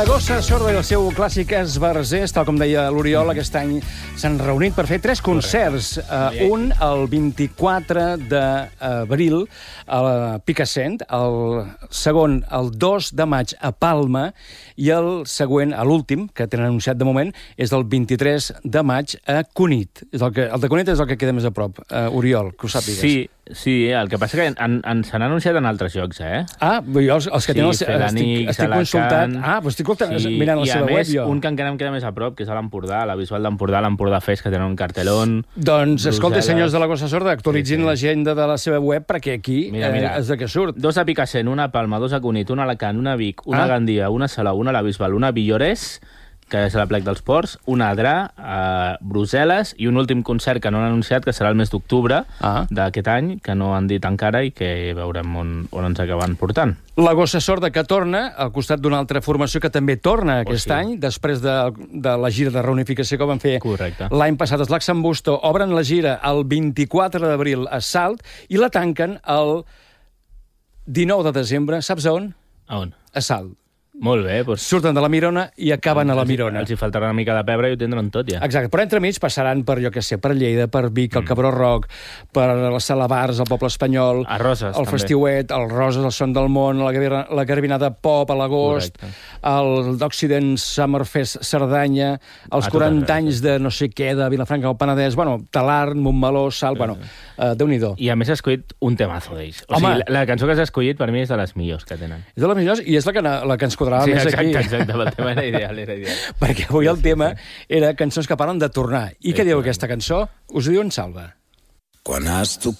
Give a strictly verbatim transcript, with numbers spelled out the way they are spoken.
La Gossa Sorda i el seu clàssic Esbarzers, tal com deia l'Oriol, aquest any s'han reunit per fer tres concerts. Uh, un el vint-i-quatre d'abril a la Picassent, el segon el dos de maig a Palma i el següent, l'últim, que tenen anunciat de moment, és el vint-i-tres de maig a Cunit. És el, que, el de Cunit és el que queda més a prop. Uh, Oriol, que ho sàpigues. Sí, sí, el que passa que en, en, s'han anunciat en altres llocs, eh? Ah, jo els, els que sí, tenen... Els, Felanix, estic, estic consultant... Ah, però estic sí, mirant la seva més, web, jo. un que encara em queda més a prop, que és a l'Empordà, la Visual d'Empordà, l'Empordà Fest, que tenen un cartelón... Doncs, escolta, senyors de la Gossa Sorda, actualitzin sí, sí. l'agenda de la seva web, perquè aquí mira, mira, eh, és de què surt. Dos a Picassent, una a Palma, dos a Cunit, una a Alacant, una a Vic, una ah. a Gandia, una a Salou, una a la Bisbal, una a Villores, que és a la Plec dels Ports, una a Adrà, a Brussel·les, i un últim concert que no han anunciat, que serà el mes d'octubre ah. d'aquest any, que no han dit encara i que veurem on, on ens acaben portant. La Gossa Sorda que torna al costat d'una altra formació que també torna aquest oh, sí. any, després de, de la gira de reunificació que van fer l'any passat. Els Laxambusto obren la gira el vint-i-quatre d'abril a Salt i la tanquen el dinou de desembre. Saps a on? A on? A Salt. Molt bé, doncs... Surten de la Mirona i acaben a la Mirona. Els hi faltarà una mica de pebre i ho tindran tot, ja. Exacte, però entremig passaran per, jo què sé, per Lleida, per Vic, el Cabró Rock, per les Salabars, el Poble Espanyol... A Roses, el també. Festiuet, el Roses, el Son del Món, la, la Garbinada Pop a l'agost, el d'Occident Summerfest Cerdanya, els quaranta anys de no sé què, de Vilafranca del Penedès, bueno, Talarn, Montmeló, Salt, bueno, uh, Déu-n'hi-do. I a més has escollit un temazo d'ells. O sigui, la, la cançó que has escollit per mi és de les millors que tenen. És de les millors i és la que, la que ens quadrava sí, més exacte, aquí. Exacte, el tema era ideal, era ideal. Perquè avui el tema era cançons que parlen de tornar. I sí, què diu sí, aquesta cançó? Us ho diu en Salva. Quan has tocat